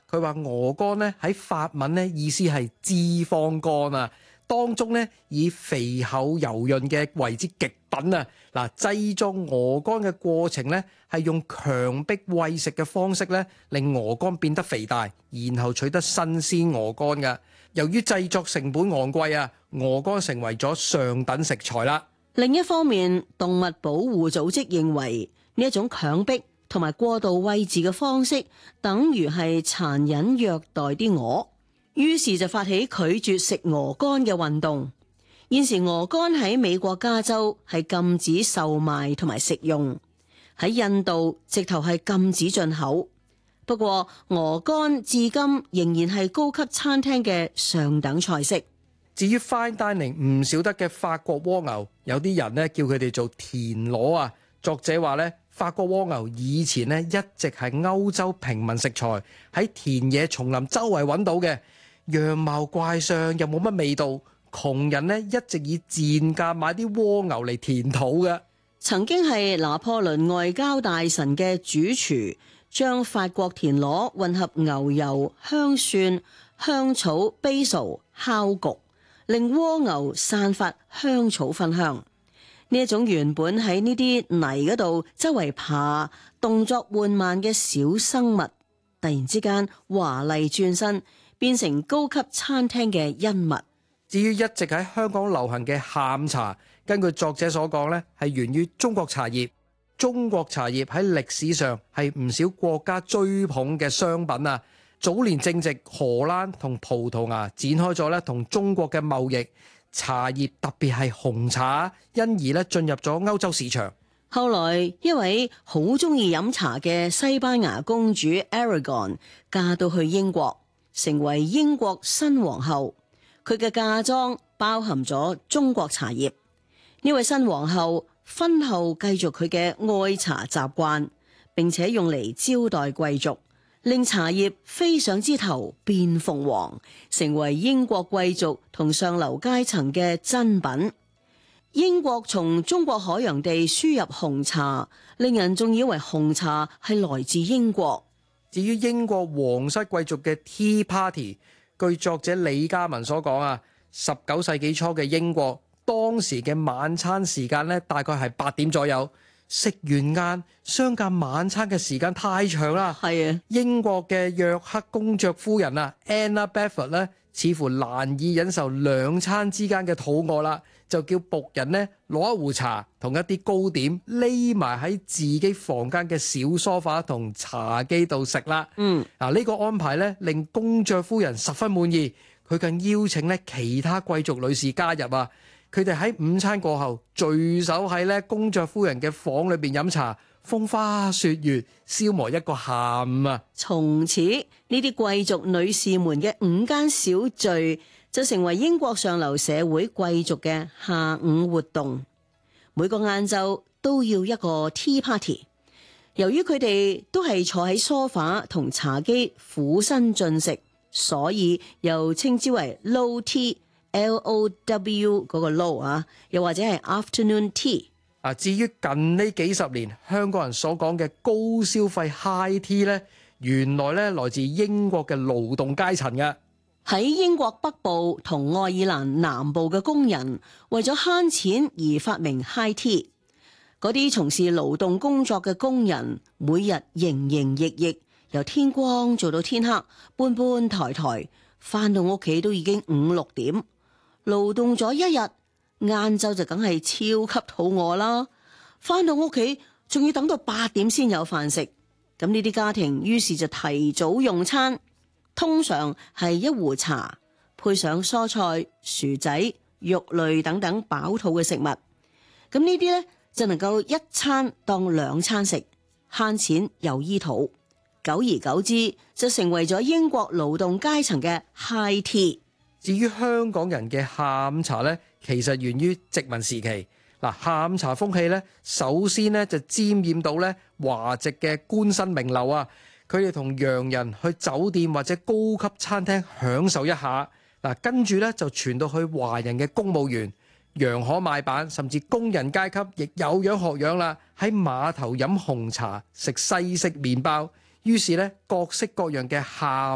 佢話鵝肝咧喺法文咧意思係脂肪肝啊，當中咧以肥厚油潤嘅為之極品啊。嗱，製作鵝肝嘅過程咧係用強迫餵食嘅方式咧，令鵝肝變得肥大，然後取得新鮮鵝肝嘅。由於製作成本昂貴啊，鵝肝成為咗上等食材啦。 另一方面，動物保護組織認為呢一種強迫同埋過度餵飼嘅方式，等於係殘忍虐待啲鵝，於是就發起拒絕食鵝肝嘅運動。現時鵝肝喺美國加州係禁止售賣同埋食用，喺印度直頭係禁止進口。不過鵝肝至今仍然係高級餐廳嘅上等菜式。 至於 fine dining 唔少得嘅法國蝸牛，有啲人咧叫佢哋做田螺啊。作者話咧，法國蝸牛以前咧一直係歐洲平民食材，喺田野叢林周圍揾到嘅，樣貌怪相又冇乜味道，窮人咧一直以賤價買啲蝸牛嚟填肚嘅。 曾經係拿破崙外交大臣嘅主廚，將法國田螺混合牛油、香蒜、香草、basil 烤焗，令蝸牛散發香草芬香。呢一種原本喺呢啲泥嗰度周圍爬、動作緩慢嘅小生物，突然之間華麗轉身，變成高級餐廳嘅恩物。 至於一直喺香港流行嘅下午茶，根據作者所講咧，係源於中國茶葉。中國茶葉喺歷史上係唔少國家追捧嘅商品啊。早年正值荷蘭同葡萄牙展開咗咧同中國嘅貿易，茶葉特別係紅茶，因而咧進入咗歐洲市場。 後來一位好中意飲茶嘅西班牙公主 Aragon 嫁到去英國，成為英國新皇后。佢嘅嫁妝包含咗中國茶葉。呢位新皇后婚後繼續佢嘅愛茶習慣，並且用嚟招待貴族，令茶葉飛上枝頭變鳳凰，成為英國貴族同上流階層嘅珍品。英國從中國海洋地輸入紅茶，令人仲以為紅茶係來自英國。 至於英國皇室貴族嘅 tea party， 據作者李嘉文所講啊，19世紀初嘅英國，當時嘅晚餐時間咧大概係8點左右。食完晏，相隔晚餐嘅時間太長啦。 係啊， 英國嘅約克公爵夫人啊 Anna Bedford 咧，似乎難以忍受兩餐之間嘅肚餓啦，就叫僕人咧攞一壺茶同一啲糕點，匿埋喺自己房間嘅小梳化同茶几度食啦。呢個安排咧令公爵夫人十分滿意，佢更邀請咧其他貴族女士加入啊。佢哋喺午餐過後聚首喺咧公爵夫人嘅房裏邊飲茶，風花雪月，消磨一個下午啊！ 從此呢啲貴族女士們嘅午間小聚就成為英國上流社會貴族嘅下午活動。每個晏晝都要一個 tea party。由於佢哋都係坐喺梳化同茶几俯身進食，所以又稱之為 low tea。LOW 嗰個 low 啊，又或者係 afternoon tea。 至於近呢幾十年香港人所講嘅高消費 high tea 咧，原來咧來自英國嘅勞動階層嘅。 喺英國北部同愛爾蘭南部嘅工人為咗慳錢而發明 high tea。嗰啲從事勞動工作嘅工人每日營營役役，由天光做到天黑，搬搬抬抬，返到屋企都已經5、6點。勞動咗一日，晏晝就梗係超級肚餓啦。返到屋企仲要等到8點先有飯食。咁呢啲家庭於是就提早用餐，通常係一壺茶，配上蔬菜、薯仔、肉類等等飽肚嘅食物。咁呢啲呢，就能夠一餐當2餐食，慳錢又醫肚。久而久之，就成為咗英國勞動階層嘅 high tea。 至於香港人嘅下午茶咧，其實源於殖民時期。下午茶風氣咧，首先咧就沾染到咧華籍嘅官紳名流啊，佢哋同洋人去酒店或者高級餐廳享受一下。跟住咧就傳到去華人嘅公務員、洋行買辦，甚至工人階級亦有樣學樣啦，喺碼頭飲紅茶、食西式麵包。於是咧，各式各樣嘅下